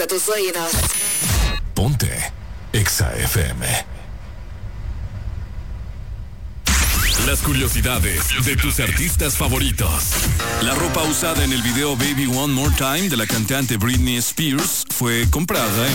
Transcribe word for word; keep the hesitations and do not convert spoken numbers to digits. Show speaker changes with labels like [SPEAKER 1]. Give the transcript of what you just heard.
[SPEAKER 1] hasta tus oídos.
[SPEAKER 2] Ponte Exa F M. Las curiosidades de tus artistas favoritos. La ropa usada en el video Baby One More Time de la cantante Britney Spears fue comprada en